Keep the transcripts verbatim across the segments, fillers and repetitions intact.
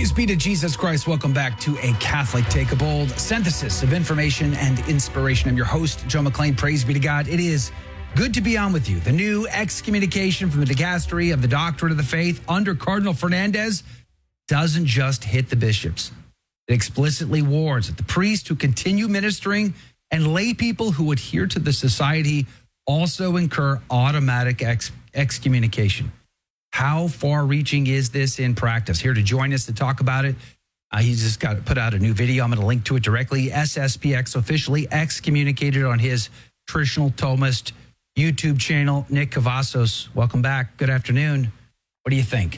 Praise be to Jesus Christ. Welcome back to A Catholic Take a Bold, synthesis of information and inspiration. I'm your host, Joe McClain. Praise be to God. It is good to be on with you. The new excommunication from the dicastery of the doctrine of the faith under Cardinal Fernandez doesn't just hit the bishops. It explicitly warns that the priests who continue ministering and lay people who adhere to the society also incur automatic ex- excommunication. How far-reaching is this in practice? Here to join us to talk about it, uh, he's just got to put out a new video. I'm going to link to it directly. S S P X officially excommunicated on his Traditional Thomist YouTube channel. Nick Cavazos, welcome back. Good afternoon. What do you think?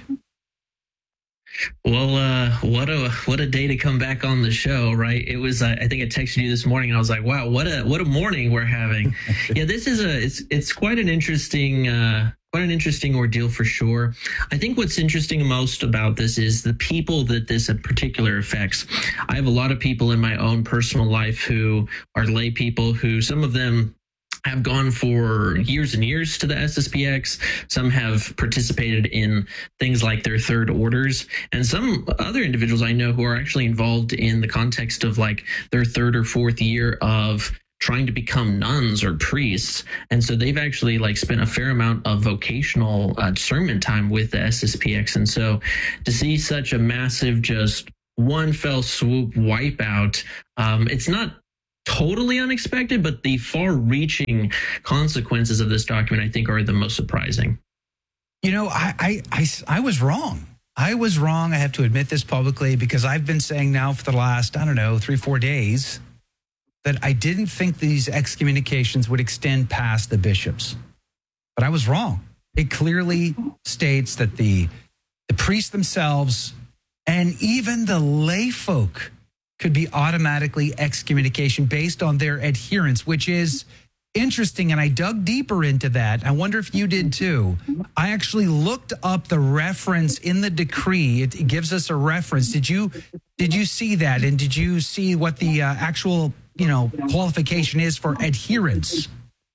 Well, uh, what a what a day to come back on the show, right? It was. Uh, I think I texted you this morning, and I was like, "Wow, what a what a morning we're having." Yeah, this is a it's it's quite an interesting uh, quite an interesting ordeal for sure. I think what's interesting most about this is the people that this in particular affects. I have a lot of people in my own personal life who are lay people who some of them have gone for years and years to the S S P X. Some have participated in things like their third orders. And some other individuals I know who are actually involved in the context of like their third or fourth year of trying to become nuns or priests. And so they've actually like spent a fair amount of vocational uh, discernment time with the S S P X. And so to see such a massive, just one fell swoop wipeout, um, it's not totally unexpected, but the far-reaching consequences of this document, I think, are the most surprising. You know, I, I, I, I was wrong. I was wrong. I have to admit this publicly because I've been saying now for the last, I don't know, three, four days that I didn't think these excommunications would extend past the bishops. But I was wrong. It clearly states that the, the priests themselves and even the lay folk could be automatically excommunication based on their adherence, which is interesting. And I dug deeper into that. I wonder if you did too. I actually looked up the reference in the decree. It, it gives us a reference. Did you did you see that? And did you see what the uh, actual, you know, qualification is for adherence?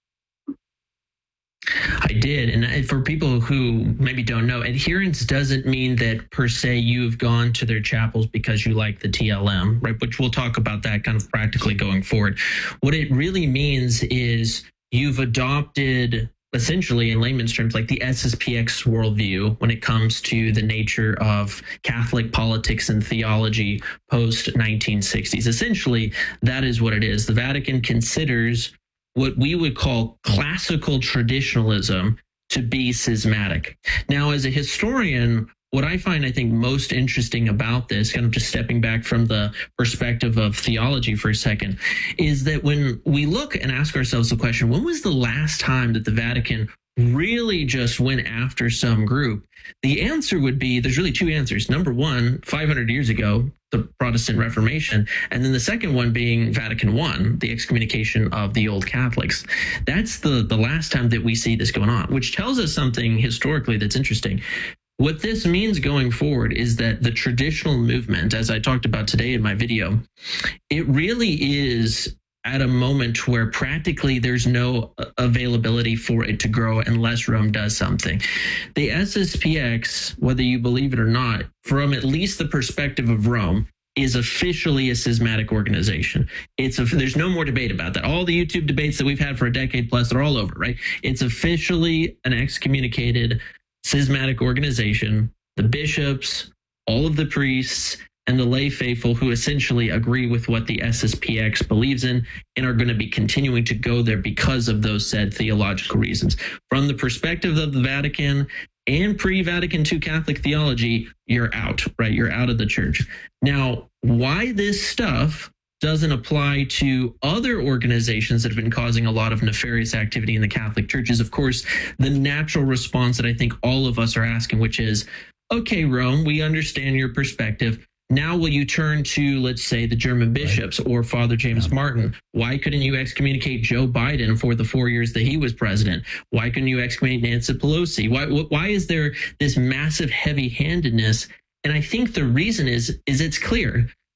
I did. And for people who maybe don't know, adherence doesn't mean that per se you've gone to their chapels because you like the T L M, right? Which we'll talk about that kind of practically going forward. What it really means is you've adopted, essentially in layman's terms, like the S S P X worldview when it comes to the nature of Catholic politics and theology post nineteen sixties. Essentially, that is what it is. The Vatican considers what we would call classical traditionalism to be schismatic. Now, as a historian, what I find, I think, most interesting about this, kind of just stepping back from the perspective of theology for a second, is that when we look and ask ourselves the question, when was the last time that the Vatican really just went after some group? The answer would be, there's really two answers. Number one, five hundred years ago, the Protestant Reformation, and then the second one being Vatican One, the excommunication of the old Catholics. That's the, the last time that we see this going on, which tells us something historically that's interesting. What this means going forward is that the traditional movement, as I talked about today in my video, it really is at a moment where practically there's no availability for it to grow unless Rome does something. The S S P X, whether you believe it or not, from at least the perspective of Rome, is officially a schismatic organization. It's a, there's no more debate about that. All the YouTube debates that we've had for a decade plus are all over, right? It's officially an excommunicated schismatic organization. The bishops, all of the priests, and the lay faithful who essentially agree with what the S S P X believes in and are going to be continuing to go there because of those said theological reasons. From the perspective of the Vatican and pre-Vatican two Catholic theology, you're out, right? You're out of the church. Now, why this stuff doesn't apply to other organizations that have been causing a lot of nefarious activity in the Catholic Church is, of course, the natural response that I think all of us are asking, which is, okay, Rome, we understand your perspective. Now will you turn to, let's say, the German bishops or Father James yeah. Martin? Why couldn't you excommunicate Joe Biden for the four years that he was president? Why couldn't you excommunicate Nancy Pelosi? Why, why is there this massive heavy-handedness? And I think the reason is, is it's clear.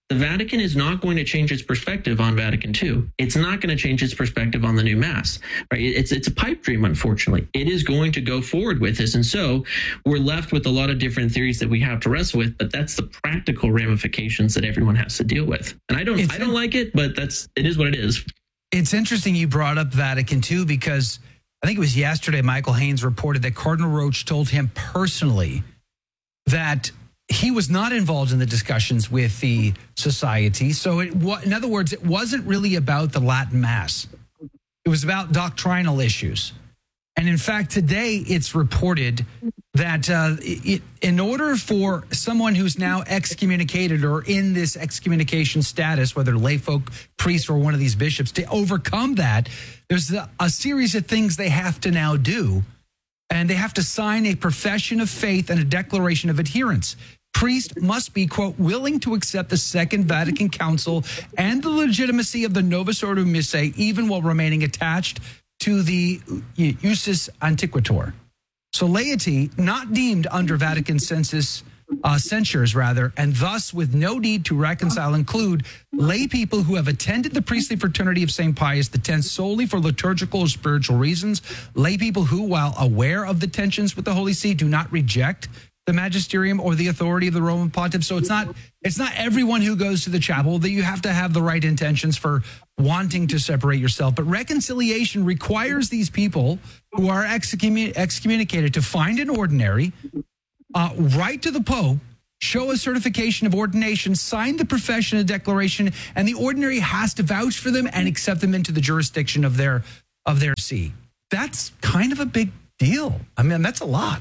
the Vatican is not going to change its perspective on Vatican two. It's not going to change its perspective on the new Mass, right? It's it's a pipe dream, unfortunately. It is going to go forward with this. And so we're left with a lot of different theories that we have to wrestle with, but that's the practical ramifications that everyone has to deal with. And I don't it's I don't like it, but that's it is what it is. It's interesting you brought up Vatican two because I think it was yesterday Michael Haynes reported that Cardinal Roach told him personally that he was not involved in the discussions with the society. So it, in other words, it wasn't really about the Latin Mass. It was about doctrinal issues. And in fact, today it's reported that uh, it, in order for someone who's now excommunicated or in this excommunication status, whether layfolk, priest, or one of these bishops, to overcome that, there's a, a series of things they have to now do. And they have to sign a profession of faith and a declaration of adherence. Priest must be, quote, willing to accept the Second Vatican Council and the legitimacy of the Novus Ordo Missae, even while remaining attached to the usus antiquitor. So laity, not deemed under Vatican census uh, censures, rather, and thus with no need to reconcile, include lay people who have attended the priestly fraternity of Saint Pius X solely for liturgical or spiritual reasons, lay people who, while aware of the tensions with the Holy See, do not reject the magisterium or the authority of the Roman Pontiff. So it's not it's not everyone who goes to the chapel that you have to have the right intentions for wanting to separate yourself. But reconciliation requires these people who are excommun- excommunicated to find an ordinary, uh, write to the Pope, show a certification of ordination, sign the profession of declaration, and the ordinary has to vouch for them and accept them into the jurisdiction of their of their see. That's kind of a big deal. I mean, that's a lot.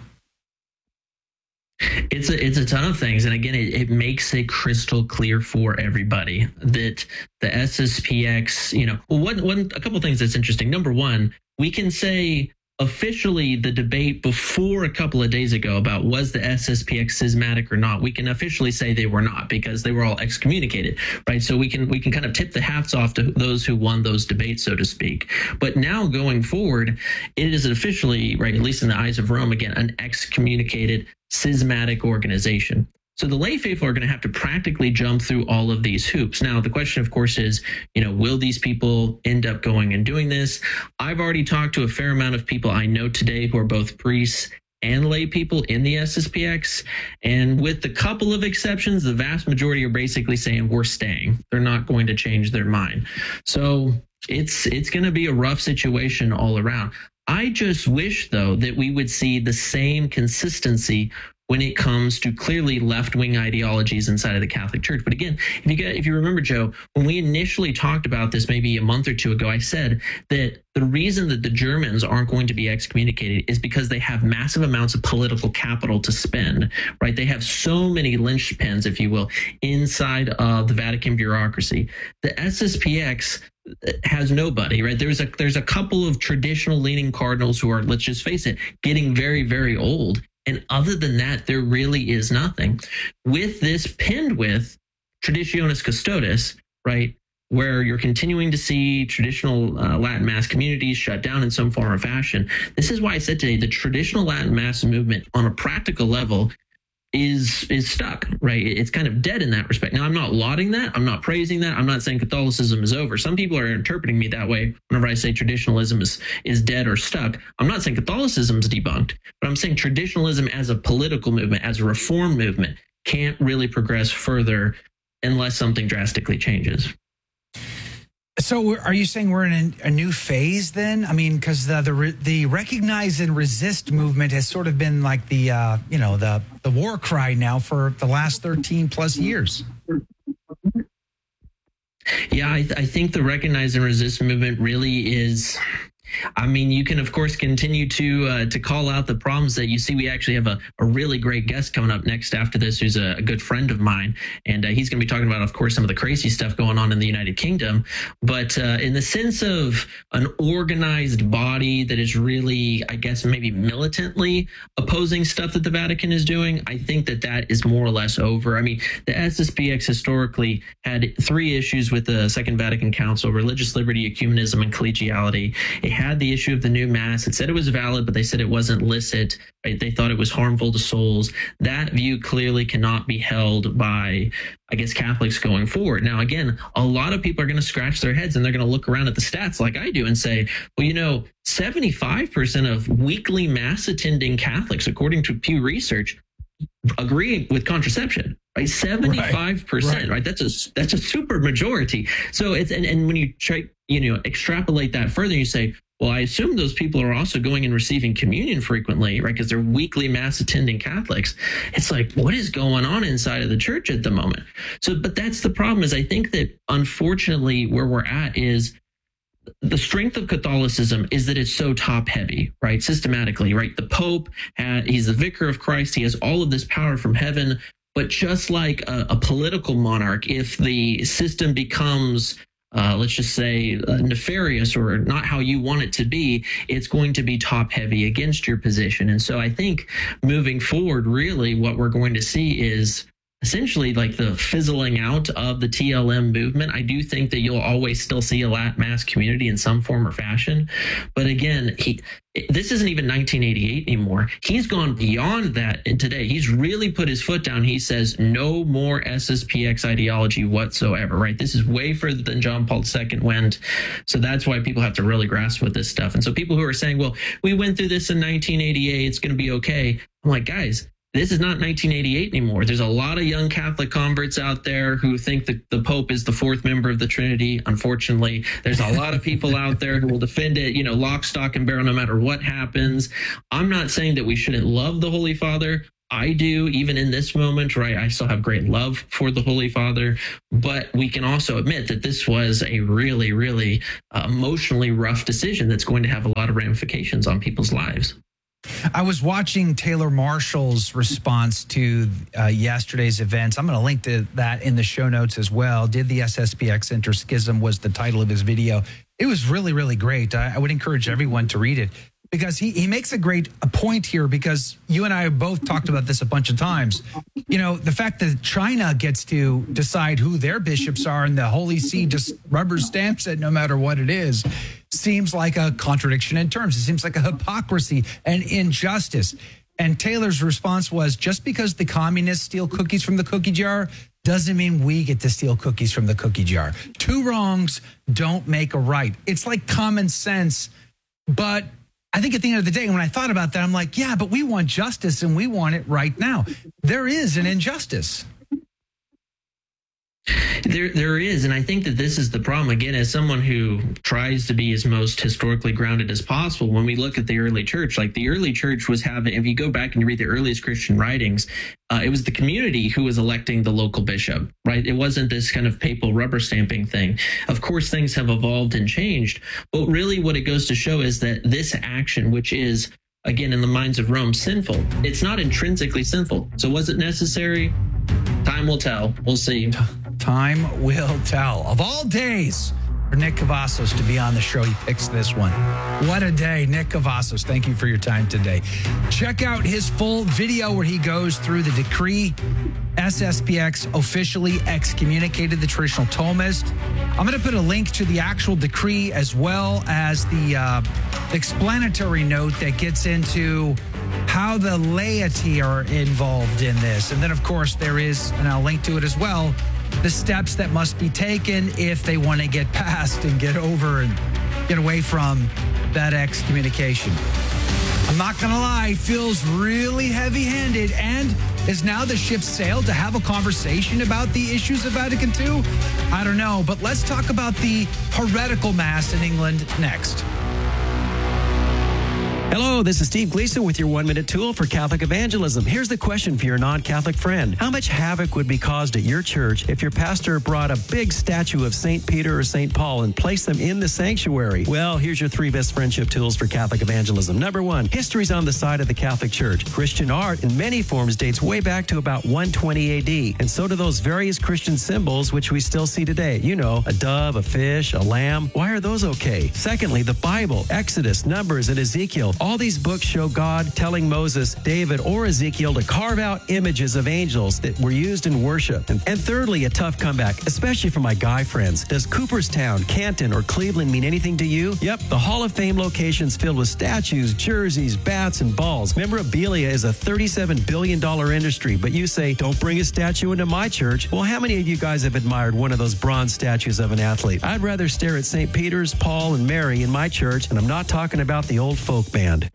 It's a it's a ton of things, and again, it, it makes it crystal clear for everybody that the S S P X, you know, well, one one a couple of things that's interesting. Number one, we can say officially the debate before a couple of days ago about was the S S P X schismatic or not, we can officially say they were not because they were all excommunicated, right? So we can we can kind of tip the hats off to those who won those debates, so to speak. But now going forward, it is officially, right, at least in the eyes of Rome, again, an excommunicated schismatic organization. So the lay faithful are going to have to practically jump through all of these hoops. Now, the question, of course, is, you know, will these people end up going and doing this? I've already talked to a fair amount of people I know today who are both priests and lay people in the S S P X. And with a couple of exceptions, the vast majority are basically saying we're staying. They're not going to change their mind. So it's it's going to be a rough situation all around. I just wish, though, that we would see the same consistency when it comes to clearly left-wing ideologies inside of the Catholic Church. But again, if you get, if you remember, Joe, when we initially talked about this maybe a month or two ago, I said that the reason that the Germans aren't going to be excommunicated is because they have massive amounts of political capital to spend, right? They have so many linchpins, if you will, inside of the Vatican bureaucracy. The S S P X has nobody, right? There's a there's a couple of traditional leaning cardinals who are, let's just face it, getting very, very old. And other than that, there really is nothing. With this pinned with Traditionis Custodes, right, where you're continuing to see traditional uh, Latin Mass communities shut down in some form or fashion. This is why I said today the traditional Latin Mass movement on a practical level is is stuck, right? It's kind of dead in that respect. Now, I'm not lauding that. I'm not praising that. I'm not saying Catholicism is over. Some people are interpreting me that way whenever I say traditionalism is, is dead or stuck. I'm not saying Catholicism is debunked, but I'm saying traditionalism as a political movement, as a reform movement, can't really progress further unless something drastically changes. So are you saying we're in a, a new phase then? I mean, because the, the the recognize and resist movement has sort of been like the, uh, you know, the, the war cry now for the last thirteen plus years. Yeah, I, th- I think the recognize and resist movement really is... I mean, you can, of course, continue to uh, to call out the problems that you see. We actually have a, a really great guest coming up next after this, who's a, a good friend of mine. And uh, he's going to be talking about, of course, some of the crazy stuff going on in the United Kingdom. But uh, in the sense of an organized body that is really, I guess, maybe militantly opposing stuff that the Vatican is doing, I think that that is more or less over. I mean, the S S P X historically had three issues with the Second Vatican Council: religious liberty, ecumenism, and collegiality. It had had the issue of the new mass. It said it was valid, but they said it wasn't licit. Right? They thought it was harmful to souls. That view clearly cannot be held by, I guess, Catholics going forward. Now, again, a lot of people are going to scratch their heads and they're going to look around at the stats like I do and say, well, you know, seventy-five percent of weekly mass attending Catholics, according to Pew Research, agree with contraception. Right, seventy-five percent. Right. right, that's a that's a super majority. So it's and, and when you try, you know, extrapolate that further, you say, well, I assume those people are also going and receiving communion frequently, right? Because they're weekly mass attending Catholics. It's like, what is going on inside of the church at the moment? So, but that's the problem. Is I think that unfortunately, where we're at is the strength of Catholicism is that it's so top heavy, right? Systematically, right? The Pope, had, he's the vicar of Christ. He has all of this power from heaven. But just like a, a political monarch, if the system becomes, uh, let's just say, uh, nefarious or not how you want it to be, it's going to be top heavy against your position. And so I think moving forward, really what we're going to see is essentially like the fizzling out of the T L M movement. I do think that you'll always still see a Latin Mass community in some form or fashion. But again, he, this isn't even nineteen eighty-eight anymore. He's gone beyond that. And today he's really put his foot down. He says no more S S P X ideology whatsoever, right? This is way further than John Paul the Second went. So that's why people have to really grasp with this stuff. And so people who are saying, well, we went through this in nineteen eighty-eight, it's going to be okay. I'm like, guys, this is not nineteen eighty-eight anymore. There's a lot of young Catholic converts out there who think that the Pope is the fourth member of the Trinity. Unfortunately, there's a lot of people out there who will defend it, you know, lock, stock, and barrel, no matter what happens. I'm not saying that we shouldn't love the Holy Father. I do, even in this moment, right? I still have great love for the Holy Father, but we can also admit that this was a really, really uh, emotionally rough decision that's going to have a lot of ramifications on people's lives. I was watching Taylor Marshall's response to uh, yesterday's events. I'm going to link to that in the show notes as well. Did the S S P X enter schism was the title of his video. It was really, really great. I, I would encourage everyone to read it because he, he makes a great a point here because you and I have both talked about this a bunch of times. You know, the fact that China gets to decide who their bishops are and the Holy See just rubber stamps it no matter what it is seems like a contradiction in terms. It seems like a hypocrisy and injustice. And Taylor's response was, just because the communists steal cookies from the cookie jar doesn't mean we get to steal cookies from the cookie jar. Two wrongs don't make a right. It's like common sense. But I think at the end of the day, when I thought about that, I'm like, yeah, but we want justice and we want it right now. There is an injustice. There, there is, and I think that this is the problem. Again, as someone who tries to be as most historically grounded as possible, when we look at the early church, like the early church was having, if you go back and you read the earliest Christian writings, uh, it was the community who was electing the local bishop, right? It wasn't this kind of papal rubber stamping thing. Of course, things have evolved and changed, but really what it goes to show is that this action, which is, again, in the minds of Rome, sinful, it's not intrinsically sinful. So was it necessary? Time will tell. We'll see. Time will tell. Of all days for Nick Cavazos to be on the show, he picks this one. What a day. Nick Cavazos, thank you for your time today. Check out his full video where he goes through the decree. S S P X officially excommunicated the traditional Thomist. I'm going to put a link to the actual decree as well as the uh, explanatory note that gets into how the laity are involved in this. And then, of course, there is, and I'll link to it as well, the steps that must be taken if they want to get past and get over and get away from that excommunication. I'm not going to lie, feels really heavy-handed. And is now the ship sailed to have a conversation about the issues of Vatican Two? I don't know, but let's talk about the heretical mass in England next. Hello, this is Steve Gleason with your one-minute tool for Catholic evangelism. Here's the question for your non-Catholic friend. How much havoc would be caused at your church if your pastor brought a big statue of Saint Peter or Saint Paul and placed them in the sanctuary? Well, here's your three best friendship tools for Catholic evangelism. Number one, history's on the side of the Catholic Church. Christian art in many forms dates way back to about one twenty A D, and so do those various Christian symbols which we still see today. You know, a dove, a fish, a lamb. Why are those okay? Secondly, the Bible, Exodus, Numbers, and Ezekiel All these books show God telling Moses, David, or Ezekiel to carve out images of angels that were used in worship. And, and thirdly, a tough comeback, especially for my guy friends. Does Cooperstown, Canton, or Cleveland mean anything to you? Yep, the Hall of Fame location's filled with statues, jerseys, bats, and balls. Memorabilia is a thirty-seven billion dollars industry, but you say, don't bring a statue into my church. Well, how many of you guys have admired one of those bronze statues of an athlete? I'd rather stare at Saint Peter's, Paul, and Mary in my church, and I'm not talking about the old folk band.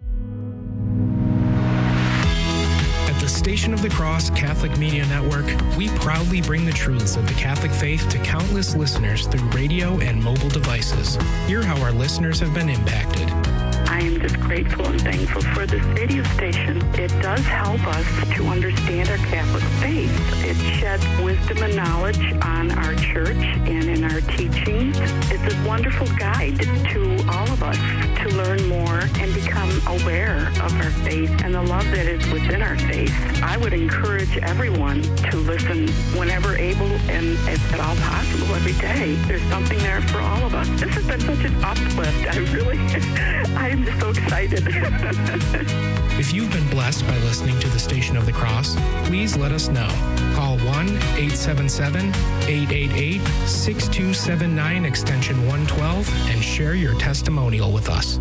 At the Station of the Cross Catholic Media Network, we proudly bring the truths of the Catholic faith to countless listeners through radio and mobile devices. Hear how our listeners have been impacted. I am just grateful and thankful for this radio station. It does help us to understand our Catholic faith. It sheds wisdom and knowledge on our church and in our teachings. It's a wonderful guide to all of us to learn more and become aware of our faith and the love that is within our faith. I would encourage everyone to listen whenever able and if at all possible every day. There's something there for all of us. This has been such an uplift. I really, I am just so excited. If you've been blessed by listening to the Station of the Cross, please let us know. Call one eight seven seven, eight eight eight, six two seven nine extension one twelve and share your testimonial with us.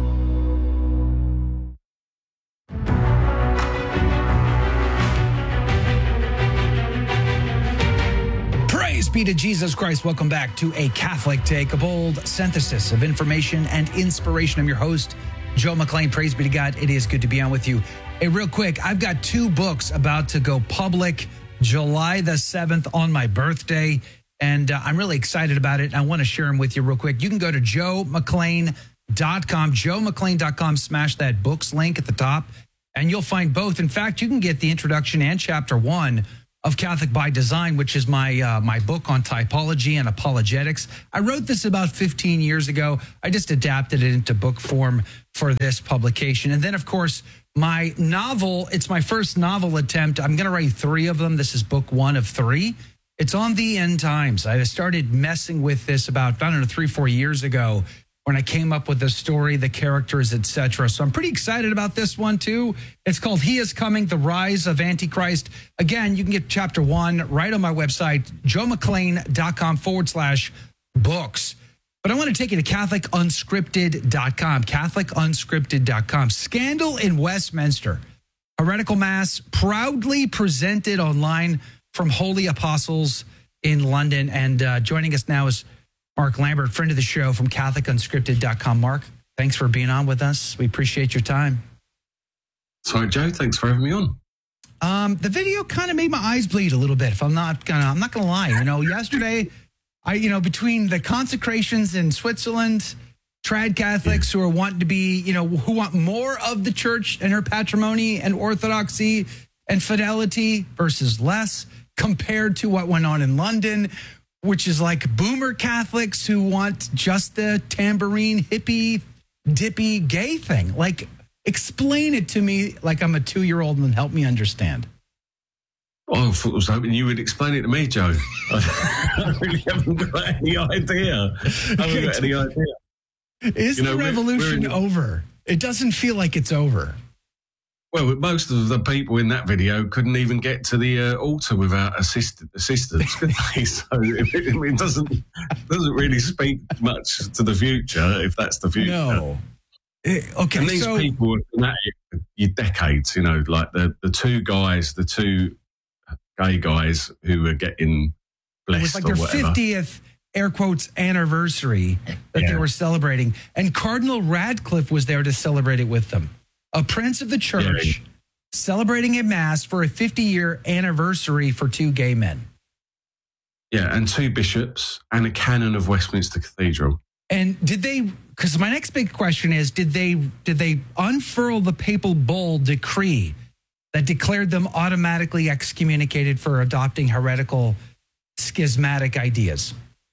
Praise be to Jesus Christ. Welcome back to A Catholic Take, a bold synthesis of information and inspiration. I'm your host, Joe McClain. Praise be to God. It is good to be on with you. Hey, real quick, I've got two books about to go public July the seventh on my birthday, and uh, I'm really excited about it. I want to share them with you real quick. You can go to joe mcclain dot com, joe mcclain dot com, smash that books link at the top, and you'll find both. In fact, you can get the introduction and chapter one of Catholic by Design, which is my uh, my book on typology and apologetics. I wrote this about fifteen years ago. I just adapted it into book form for this publication. And then, of course, my novel, it's my first novel attempt. I'm going to write three of them. This is book one of three. It's on the end times. I started messing with this about, I don't know, three, four years ago when I came up with the story, the characters, et cetera. So I'm pretty excited about this one, too. It's called He is Coming, The Rise of Antichrist. Again, you can get chapter one right on my website, joe mcclain dot com forward slash books. But I want to take you to catholic unscripted dot com, catholic unscripted dot com. Scandal in Westminster. Heretical Mass proudly presented online from Holy Apostles in London. And uh, joining us now is Mark Lambert, friend of the show from catholic unscripted dot com. Mark, thanks for being on with us. We appreciate your time. Sorry, Joe. Thanks for having me on. Um, the video kind of made my eyes bleed a little bit. If I'm not gonna, I'm not gonna lie. You know, yesterday, I, you know, between the consecrations in Switzerland, trad Catholics who are wanting to be, you know, who want more of the church and her patrimony and orthodoxy and fidelity versus less, compared to what went on in London, which is like boomer Catholics who want just the tambourine, hippie, dippy, gay thing. Like, explain it to me like I'm a two-year-old and help me understand. Oh, I was hoping you would explain it to me, Joe. I really haven't got any idea. I haven't got any idea. Is you know, the revolution we're, we're in, over? It doesn't feel like it's over. Well, most of the people in that video couldn't even get to the uh, altar without assist- assistance, could they? So it, it doesn't doesn't really speak much to the future, if that's the future. No. It, okay, and these so, people have been at it for decades, you know, like the, the two guys, the two gay guys who were getting blessed. It was like or their whatever. fiftieth, air quotes, anniversary that yeah. they were celebrating. And Cardinal Radcliffe was there to celebrate it with them. A prince of the church yeah. celebrating a mass for a fifty-year anniversary for two gay men. Yeah, and two bishops and a canon of Westminster Cathedral. And did they, because my next big question is, did they did they unfurl the papal bull decree that declared them automatically excommunicated for adopting heretical, schismatic ideas?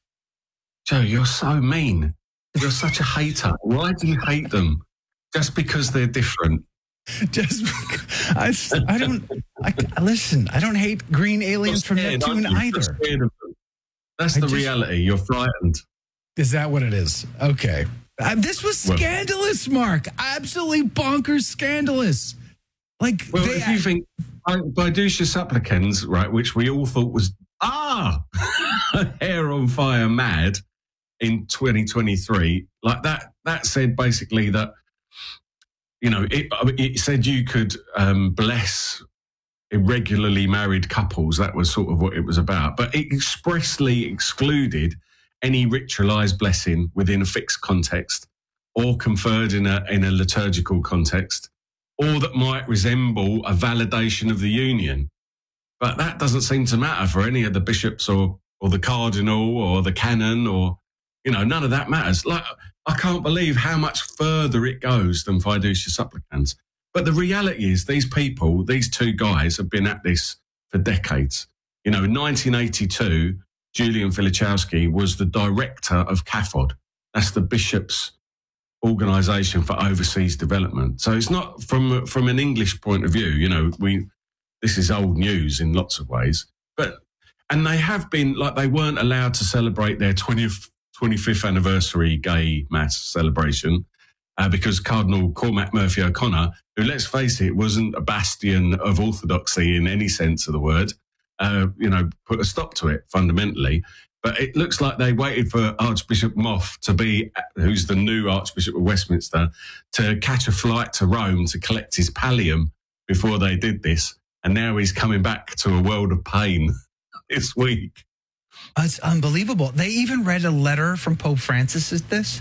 Joe, you're so mean. You're such a hater. Why do you hate them? Just because they're different. Just, I, I don't, I, listen, I don't hate green aliens from Neptune either. That's the just, reality. You're frightened. Is that what it is? Okay. Uh, this was scandalous, Mark. Absolutely bonkers scandalous. Like, well, they, if you think Fiducia Supplicans, right, which we all thought was ah hair on fire mad in twenty twenty-three, like that, that said basically that, you know, it, it said you could um, bless irregularly married couples. That was sort of what it was about. But it expressly excluded any ritualized blessing within a fixed context or conferred in a in a liturgical context, or that might resemble a validation of the union. But that doesn't seem to matter for any of the bishops or or the cardinal or the canon, or, you know, none of that matters. Like, I can't believe how much further it goes than Fiducia Supplicans. But the reality is these people, these two guys have been at this for decades. You know, in nineteen eighty-two, Julian Filichowski was the director of C A F O D. That's the bishop's organisation for overseas development. So it's not from from an English point of view. You know, we this is old news in lots of ways. But and they have been, like, they weren't allowed to celebrate their twentieth, twenty-fifth anniversary gay mass celebration uh, because Cardinal Cormac Murphy O'Connor, who, let's face it, wasn't a bastion of orthodoxy in any sense of the word, Uh, you know, put a stop to it fundamentally. But it looks like they waited for Archbishop Moff to be, who's the new Archbishop of Westminster, to catch a flight to Rome to collect his pallium before they did this. And now he's coming back to a world of pain this week. It's unbelievable. They even read a letter from Pope Francis at this?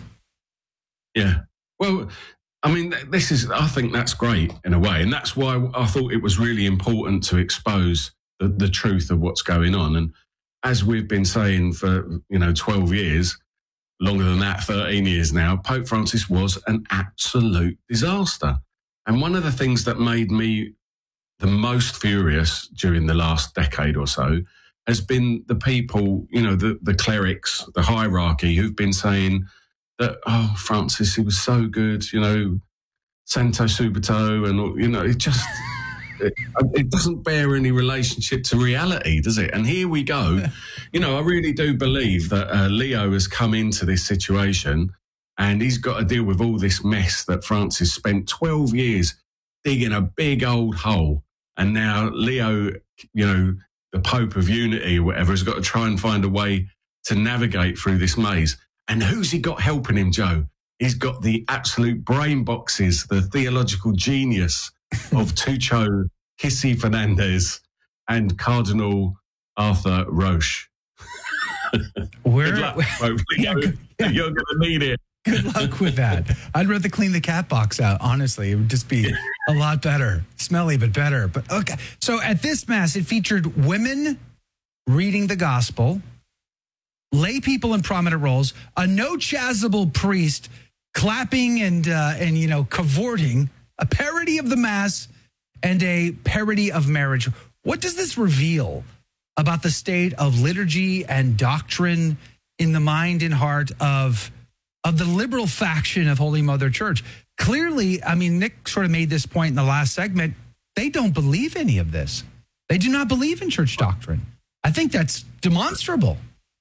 Yeah. Well, I mean, this is, I think that's great in a way. And that's why I thought it was really important to expose The, the truth of what's going on. And as we've been saying for, you know, twelve years, longer than that, thirteen years now, Pope Francis was an absolute disaster. And one of the things that made me the most furious during the last decade or so has been the people, you know, the, the clerics, the hierarchy, who've been saying that, oh, Francis, he was so good, you know, Santo Subito, and, you know, it just... It, it doesn't bear any relationship to reality, does it? And here we go. You know, I really do believe that uh, Leo has come into this situation and he's got to deal with all this mess that Francis spent twelve years digging a big old hole. And now Leo, you know, the Pope of Unity or whatever, has got to try and find a way to navigate through this maze. And who's he got helping him, Joe? He's got the absolute brain boxes, the theological genius of Tucho Kissy Fernandez and Cardinal Arthur Roche. We're, good luck, Pope Leo. Yeah, yeah. You're going to need it. Good luck with that. I'd rather clean the cat box out, honestly. It would just be a lot better. Smelly, but better. But okay. So at this Mass, it featured women reading the gospel, lay people in prominent roles, a no-chasuble priest clapping and, uh, and you know, cavorting, a parody of the Mass, and a parody of marriage. What does this reveal about the state of liturgy and doctrine in the mind and heart of, of the liberal faction of Holy Mother Church? Clearly, I mean, Nick sort of made this point in the last segment. They don't believe any of this. They do not believe in church doctrine. I think that's demonstrable.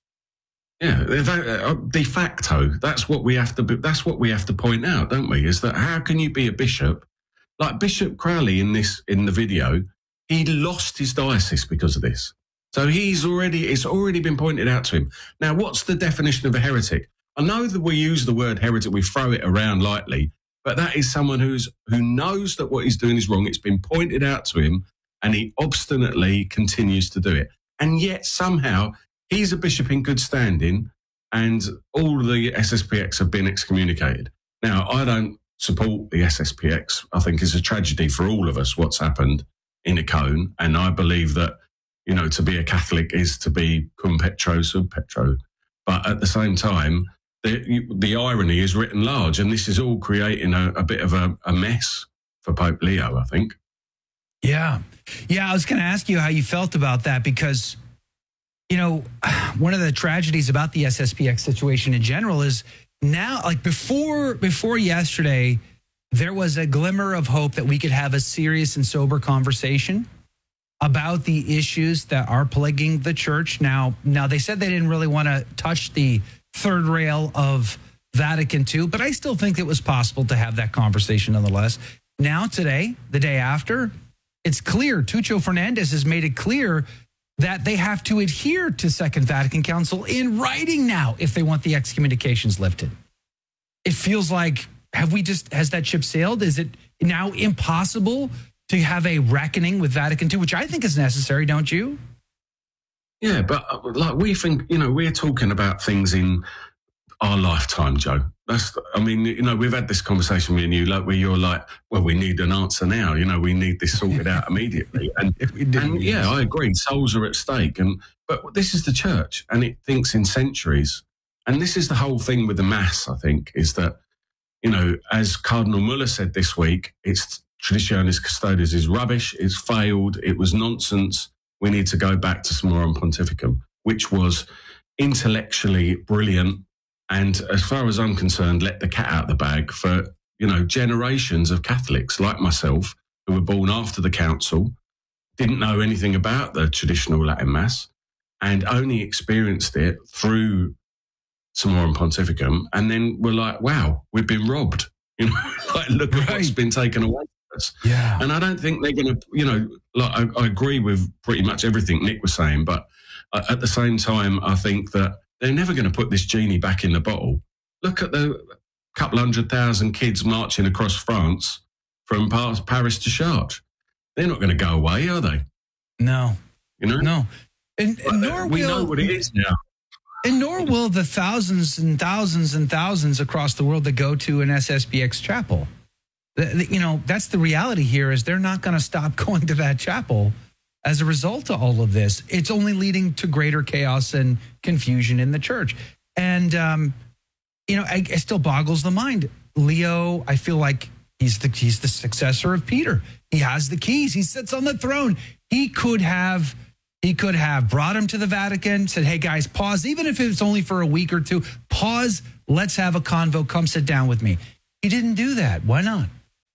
Yeah, de facto, that's what we have to. That's what we have to point out, don't we? Is that how can you be a bishop? Like Bishop Crowley in this in the video, he lost his diocese because of this. So he's already it's already been pointed out to him. Now, what's the definition of a heretic? I know that we use the word heretic, we throw it around lightly, but that is someone who's who knows that what he's doing is wrong. It's been pointed out to him, and he obstinately continues to do it. And yet somehow he's a bishop in good standing, and all the S S P X have been excommunicated. Now, I don't support the S S P X. I think it's a tragedy for all of us what's happened in Icone, and I believe that, you know, to be a Catholic is to be cum petro sub petro. But at the same time, the, the irony is written large, and this is all creating a, a bit of a, a mess for Pope Leo, I think. Yeah. Yeah, I was going to ask you how you felt about that because, you know, one of the tragedies about the S S P X situation in general is now, like before, before yesterday, there was a glimmer of hope that we could have a serious and sober conversation about the issues that are plaguing the church. Now, now they said they didn't really want to touch the third rail of Vatican two, but I still think it was possible to have that conversation nonetheless. Now, today, the day after, it's clear. Tucho Fernandez has made it clear that they have to adhere to Second Vatican Council in writing now if they want the excommunications lifted. It feels like, have we just, has that ship sailed? Is it now impossible to have a reckoning with Vatican two, which I think is necessary, don't you? Yeah, but uh, like we think, you know, we're talking about things in our lifetime, Joe. That's, I mean, you know, we've had this conversation with you, like where you're like, well, we need an answer now. You know, we need this sorted out immediately. And, and yeah, I agree. Souls are at stake. And but this is the church, and it thinks in centuries. And this is the whole thing with the Mass, I think, is that, you know, as Cardinal Muller said this week, it's Traditionis Custodes is rubbish. It's failed. It was nonsense. We need to go back to Summorum Pontificum, which was intellectually brilliant. And as far as I'm concerned, let the cat out of the bag for, you know, generations of Catholics like myself who were born after the council, didn't know anything about the traditional Latin Mass and only experienced it through Summorum Pontificum. And then we're like, wow, we've been robbed. You know, like, look at what's been taken away from us. Yeah. And I don't think they're going to, you know, like I, I agree with pretty much everything Nick was saying, but at the same time, I think that they're never going to put this genie back in the bottle. Look at the couple hundred thousand kids marching across France from Paris to Chartres. They're not going to go away, are they? No. You know? No. And, and nor we will, know what it is now. And nor will the thousands and thousands and thousands across the world that go to an S S B X chapel. The, the, you know, that's the reality here is they're not going to stop going to that chapel. As a result of all of this, it's only leading to greater chaos and confusion in the church. And, um, you know, it, it still boggles the mind. Leo, I feel like he's the, he's the successor of Peter. He has the keys. He sits on the throne. He could have, he could have brought him to the Vatican, said, hey, guys, pause. Even if it's only for a week or two, pause. Let's have a convo. Come sit down with me. He didn't do that. Why not?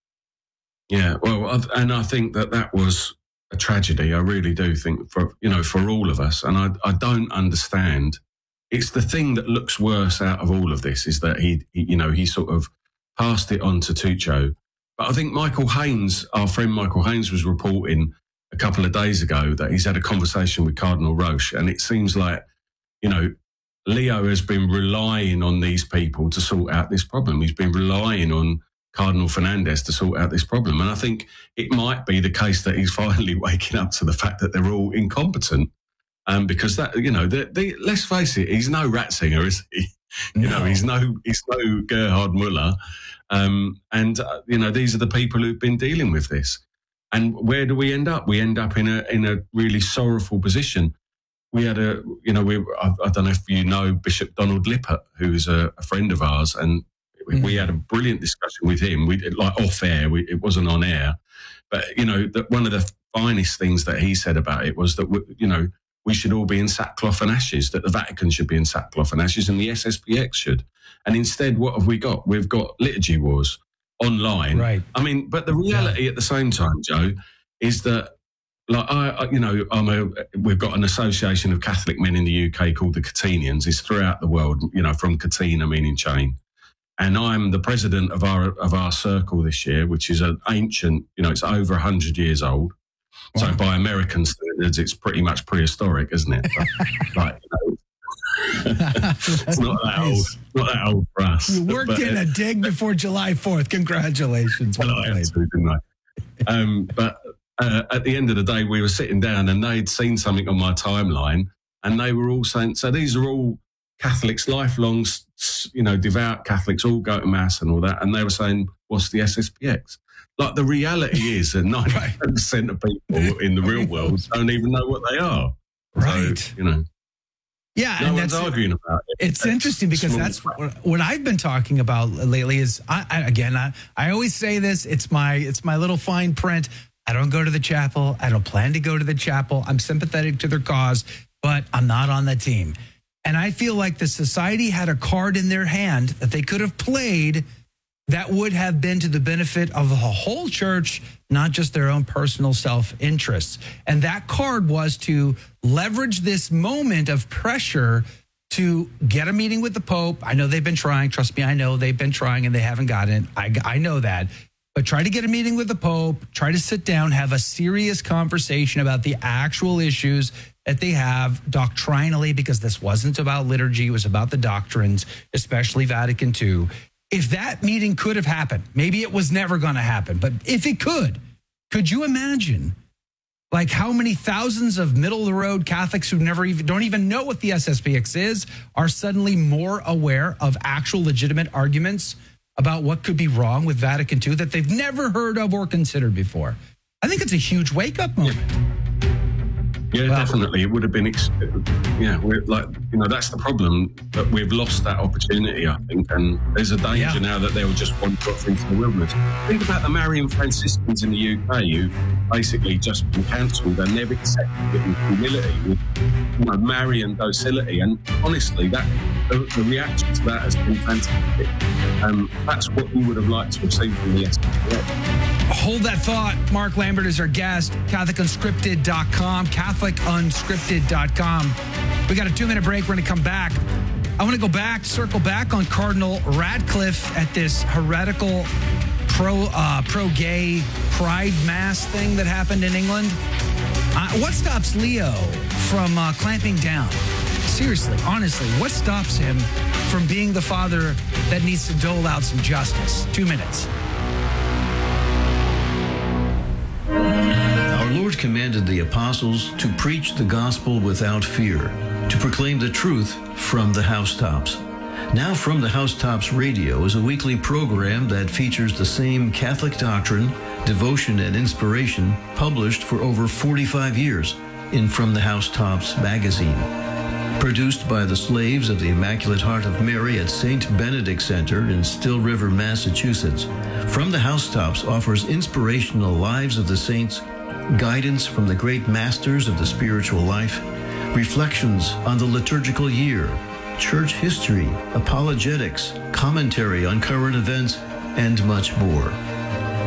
Yeah, well, and I think that that was a tragedy. I really do think for, you know, for all of us. And I, I don't understand. It's the thing that looks worse out of all of this is that he, he, you know, he sort of passed it on to Tucho. But I think Michael Haynes, our friend Michael Haynes was reporting a couple of days ago that he's had a conversation with Cardinal Roche. And it seems like, you know, Leo has been relying on these people to sort out this problem. He's been relying on Cardinal Fernandez to sort out this problem. And I think it might be the case that he's finally waking up to the fact that they're all incompetent. Um, because that, you know, the, the, let's face it, he's no Ratzinger, is he? You No. know, he's no, he's no Gerhard Muller. Um, and, uh, you know, these are the people who've been dealing with this. And where do we end up? We end up in a, in a really sorrowful position. We had a, you know, we, I, I don't know if you know Bishop Donald Lippert, who's a, a friend of ours, and we, we had a brilliant discussion with him. We like off air. We, it wasn't on air, but you know that one of the finest things that he said about it was that we, you know we should all be in sackcloth and ashes. That the Vatican should be in sackcloth and ashes, and the S S B X should. And instead, what have we got? We've got liturgy wars online. Right. I mean, but the reality yeah. at the same time, Joe, is that like I, I you know, I'm a. We've got an association of Catholic men in the U K called the Catenians. It's throughout the world. You know, from Catena meaning chain. And I'm the president of our of our circle this year, which is an ancient, you know, it's over one hundred years old. Wow. So by American standards, it's pretty much prehistoric, isn't it? But, like, you know, it's not that old. Not that old for us. You worked but, in uh, a dig before July fourth. Congratulations. Well, I had to, didn't I? Um, but uh, at the end of the day, we were sitting down and they'd seen something on my timeline and they were all saying, so these are all Catholics, lifelong, you know, devout Catholics, all go to Mass and all that. And they were saying, what's the S S B X? Like, the reality is that ninety percent of people in the real world don't even know what they are. Right. So, you know. Yeah. No and one's that's, arguing about it. It's That's interesting because small. that's what, what I've been talking about lately is, I, I, again, I, I always say this, it's my, it's my little fine print. I don't go to the chapel. I don't plan to go to the chapel. I'm sympathetic to their cause, but I'm not on the team. And I feel like the society had a card in their hand that they could have played that would have been to the benefit of the whole church, not just their own personal self-interests. And that card was to leverage this moment of pressure to get a meeting with the Pope. I know they've been trying. Trust me, I know they've been trying and they haven't gotten it. I, I know that. But try to get a meeting with the Pope. Try to sit down, have a serious conversation about the actual issues that they have doctrinally, because this wasn't about liturgy. It was about the doctrines, especially Vatican Two. If that meeting could have happened, maybe it was never going to happen, but if it could, could you imagine like how many thousands of middle of the road Catholics who never even don't even know what the S S P X is are suddenly more aware of actual legitimate arguments about what could be wrong with Vatican Two that they've never heard of or considered before? I think it's a huge wake-up moment. Yeah, Well, definitely. It would have been, ex- yeah, we're like, you know, that's the problem, that we've lost that opportunity, I think. And there's a danger Yeah. now that they will just want off into the wilderness. Think about the Marian Franciscans in the U K who basically just been cancelled, and they've accepted it with humility, with, you know, Marian docility. And honestly, that the, the reaction to that has been fantastic. Um, that's what we would have liked to have seen from the S P X. Hold that thought. Mark Lambert is our guest. Catholic Unscripted dot com. Catholic Unscripted dot com. We got a two-minute break. We're going to come back. I want to go back, circle back on Cardinal Radcliffe at this heretical pro, uh, pro-gay pride mass thing that happened in England. Uh, what stops Leo from uh, clamping down? Seriously, honestly, what stops him from being the father that needs to dole out some justice? Two minutes. Our Lord commanded the apostles to preach the gospel without fear, to proclaim the truth from the housetops. Now From the Housetops Radio is a weekly program that features the same Catholic doctrine, devotion, and inspiration published for over forty-five years in From the Housetops magazine. Produced by the Slaves of the Immaculate Heart of Mary at Saint Benedict Center in Still River, Massachusetts, From the Housetops offers inspirational lives of the saints, guidance from the great masters of the spiritual life, reflections on the liturgical year, church history, apologetics, commentary on current events, and much more.